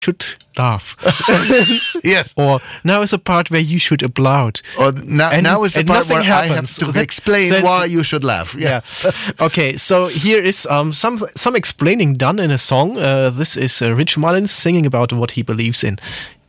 should laugh. Yes. Or now is the part where you should applaud. Or now is the and part where nothing happens. I have to explain why you should laugh. Yeah. Okay, so here is some explaining done in a song. This is Rich Mullins singing about what he believes in.